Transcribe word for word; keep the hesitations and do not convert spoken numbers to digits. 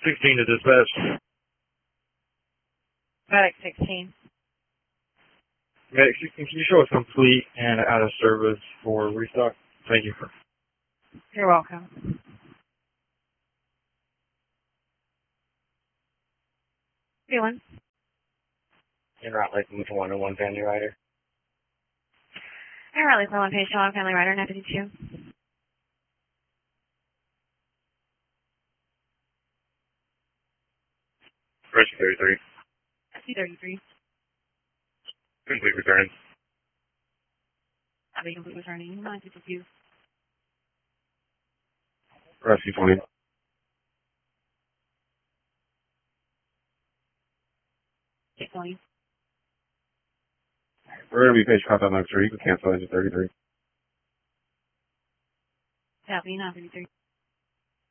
sixteen to dispatch. Medic sixteen. Medic sixteen, can you show us complete and out of service for restock? Thank you. You're welcome. Feeling? En route, like with one to one family rider. En route, like one patient, one family rider, nine fifty-two. Rescue thirty-three. Rescue thirty-three. Complete return. I'll be complete returning, nine fifty-two. Rescue twenty. six twenty. We're going to be patient contact number three. You can cancel engine thirty-three. Copy, nine fifty-three.